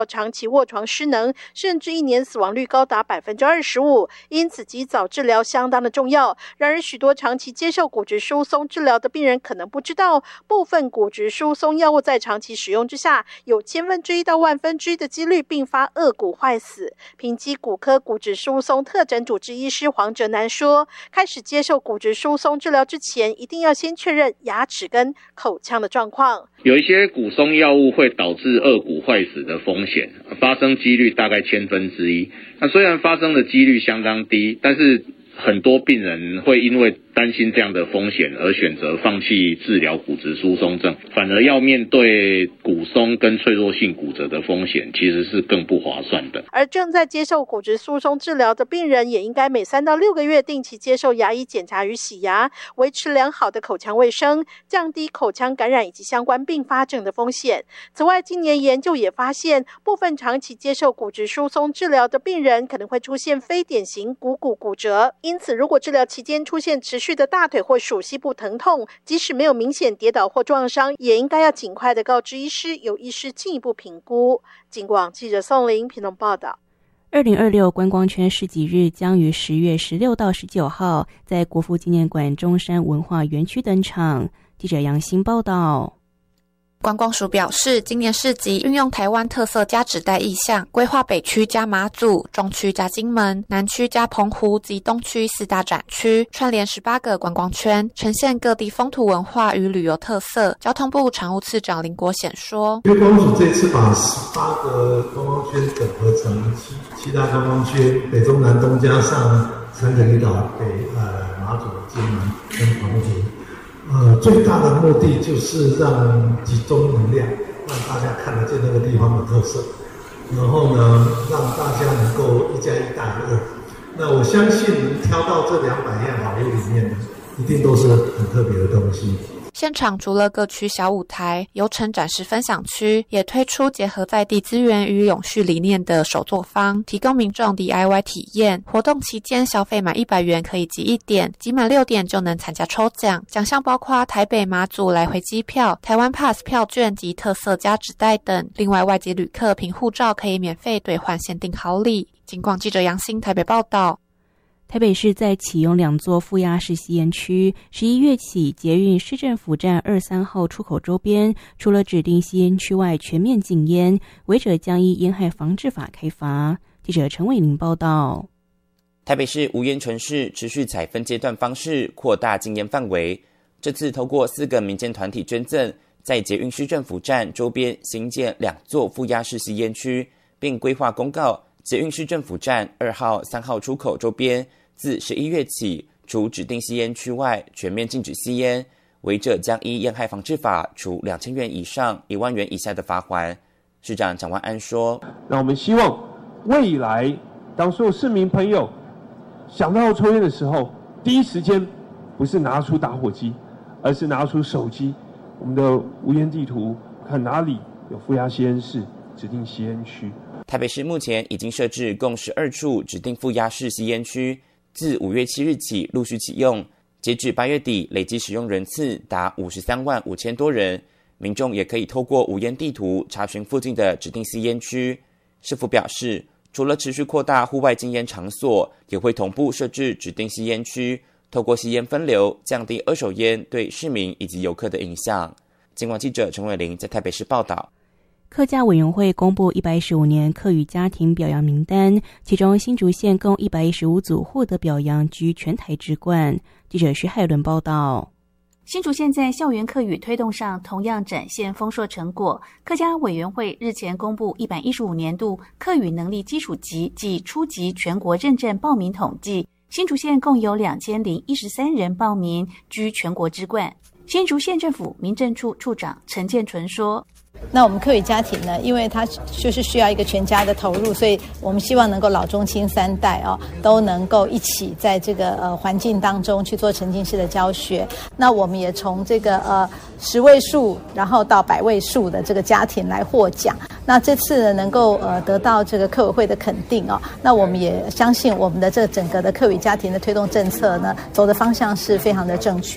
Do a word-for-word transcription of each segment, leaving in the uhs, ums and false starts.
长期卧床失能，甚至一年死亡率高达 百分之二十五， 因此及早治疗相当的重要。然而许多长期接受骨质疏松治疗的病人可能不知道，部分骨质疏松药物在长期使用之下，有千分之一到万分之一的几率并发颚骨坏死。平基骨科骨质疏松特诊主治医师黄哲南说，开始接受骨质疏松治疗之前，一定要先确认牙齿跟口腔的状况。 有一些骨松药物会导致颚骨坏死的风险，发生几率大概千分之一。那虽然发生的几率相当低，但是很多病人会因为担心这样的风险而选择放弃治疗骨质疏松症，反而要面对骨松跟脆弱性骨折的风险，其实是更不划算的。 而正在接受骨质疏松治疗的病人，也应该每三到六个月定期接受牙医检查与洗牙，维持良好的口腔卫生，降低口腔感染以及相关并发症的风险。此外，今年研究也发现，部分长期接受骨质疏松治疗的病人可能会出现非典型股骨骨折，因此如果治疗期间出现持续的大腿或属膝部疼痛，即使没有明显跌倒或撞伤，也应该要尽快的告知医师，由医师进一步评估。警广记者宋玲评论报道。 二零二六观光圈市集日将于十月十六到十九号在国父纪念馆中山文化园区登场。记者杨欣报道。 观光署表示，今年市集运用台湾特色加纸袋意象，规划北区加马祖、中区加金门、南区加澎湖及东区四大展区，串联十八个观光圈，呈现各地风土文化与旅游特色。交通部常务次长林国显说， 观光署这次把十八个观光圈整合成七七大观光圈，北中南东加上三个离岛，北呃马祖、金门跟澎湖。呃，最大的目的就是让集中能量，让大家看得见那个地方的特色，然后呢，让大家能够一加一大于二。那我相信能挑到这两百样好物里面的，一定都是很特别的东西。 现场除了各区小舞台、游程展示分享区，也推出结合在地资源与永续理念的手作坊，提供民众 D I Y 体验。活动期间消费满一百元可以集一点，集满六点就能参加抽奖。奖项包括台北马祖来回机票、台湾 Pass 票券及特色加纸袋等。另外，外籍旅客凭护照可以免费兑换限定好礼。警广记者杨欣台北报道。 台北市在启用两座负压式吸烟区，十一月起，捷运市政府站二三号出口周边，除了指定吸烟区外，全面禁烟，违者将依烟害防治法开罚。记者陈伟玲报道。 台北市无烟城市持续采分阶段方式扩大禁烟范围，这次透过四个民间团体捐赠，在捷运市政府站周边新建两座负压式吸烟区，并规划公告，捷运市政府站二号、三号出口周边自十一月起，除指定吸烟区外，全面禁止吸烟，违者将依烟害防治法处两千元以上一万元以下的罚锾。市长蒋万安说：“ 那我们希望未来，当所有市民朋友想到要抽烟的时候，第一时间不是拿出打火机，而是拿出手机，我们的无烟地图，看哪里有负压吸烟室、指定吸烟区。” 台北市目前已经设置共十二处指定负压式吸烟区。自五月七日起陆续启用，截至八月底，累计使用人次达五十三万五千多人。民众也可以透过无烟地图查询附近的指定吸烟区。市府表示，除了持续扩大户外禁烟场所，也会同步设置指定吸烟区，透过吸烟分流，降低二手烟对市民以及游客的影响。警广记者陈伟玲在台北市报道。 客家委员会公布一百一十五年客语家庭表扬名单，其中新竹县共一百一十五组获得表扬，居全台之冠。记者徐海伦报道。 新竹县在校园客语推动上同样展现丰硕成果。客家委员会日前公布一百一十五年度客语能力基础级及初级全国认证报名统计，新竹县共有两千零一十三人报名，居全国之冠。新竹县政府民政处处长陈建纯说， 那我们客语家庭呢，因为它就是需要一个全家的投入，所以我们希望能够老中青三代哦都能够一起在这个呃环境当中去做沉浸式的教学。那我们也从这个呃十位数然后到百位数的这个家庭来获奖。那这次呢能够呃得到这个客委会的肯定哦，那我们也相信我们的这整个的客语家庭的推动政策呢走的方向是非常的正确。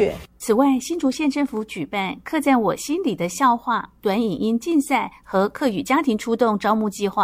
此外，新竹县政府举办刻在我心里的笑话短影音竞赛和客语家庭出动招募计划。